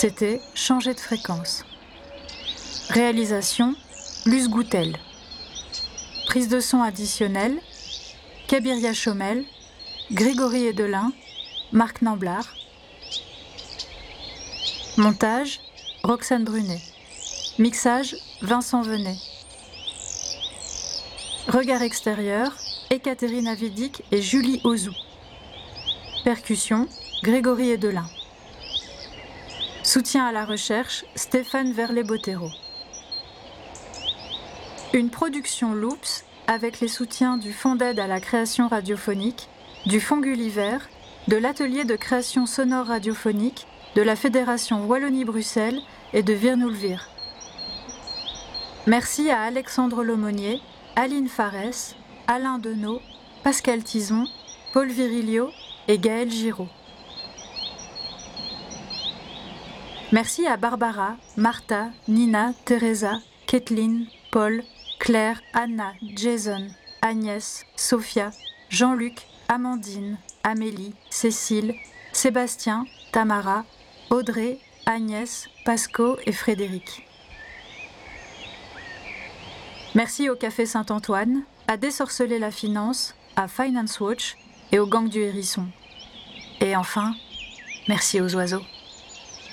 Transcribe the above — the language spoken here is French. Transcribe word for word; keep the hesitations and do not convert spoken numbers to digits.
C'était Changer de fréquence. Réalisation, Luce Goutel. Prise de son additionnelle, Kabiria Chomel, Grégory Edelin, Marc Namblard. Montage, Roxane Brunet. Mixage, Vincent Venet. Regard extérieur, Ekaterina Avidic et Julie Ozou. Percussion, Grégory Edelin. Soutien à la recherche, Stéphane Verlet-Bottero. Une production Loops avec les soutiens du Fonds d'aide à la création radiophonique, du Fonds Gulliver, de l'Atelier de création sonore radiophonique, de la Fédération Wallonie-Bruxelles et de Virnoulvire. Merci à Alexandre Lomonier, Aline Farès, Alain Denot, Pascal Tison, Paul Virilio et Gaël Giraud. Merci à Barbara, Martha, Nina, Teresa, Kathleen, Paul, Claire, Anna, Jason, Agnès, Sophia, Jean-Luc, Amandine, Amélie, Cécile, Sébastien, Tamara, Audrey, Agnès, Pasco et Frédéric. Merci au Café Saint-Antoine, à Désorceler la Finance, à Finance Watch et au Gang du Hérisson. Et enfin, merci aux oiseaux.